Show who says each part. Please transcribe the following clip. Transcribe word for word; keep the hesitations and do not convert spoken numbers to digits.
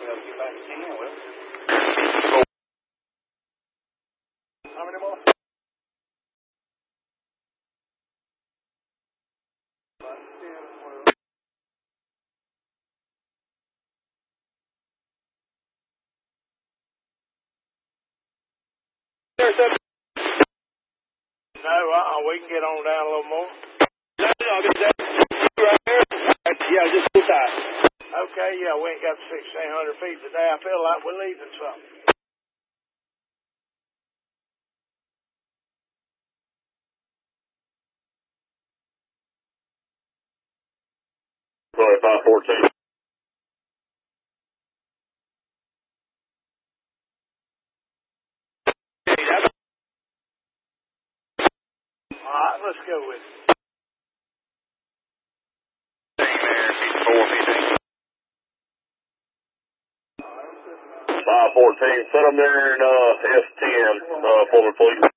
Speaker 1: gotta get back to ten, will we? How many more? No, uh-uh, we can get on down a little more. No, no, this that right here. Yeah, just too tight. Okay, yeah, we ain't got sixteen hundred feet today. I feel like we're leaving something. Sorry, five fourteen. All right, let's go with it. five fourteen, set them there in uh, S ten uh, for me, please.